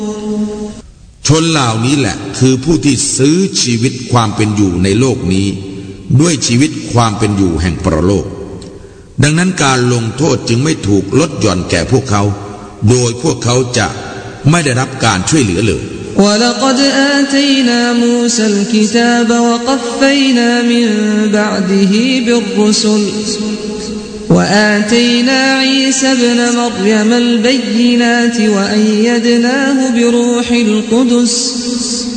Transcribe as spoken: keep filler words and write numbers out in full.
ชนเหล่านี้แหละคือผู้ที่ซื้อชีวิตความเป็นอยู่ในโลกนี้ด้วยชีวิตความเป็นอยู่แห่งปรโลกดังนั้นการลงโทษจึงไม่ถูกลดหย่อนแก่พวกเขาโดยพวกเขาจะไม่ได้รับการช่วยเหลือเลย وَلَقَدْ آتَيْنَا مُوسَى الْكِتَابَ وَقَفَّيْنَا مِن بَعْدِهِ بِالرُّسُلِ وَآتَيْنَا عِيسَى ابْنَ مَرْيَمَ الْبَيِّنَاتِ وَأَيَّدْنَاهُ بِرُوحِ الْقُدُسِ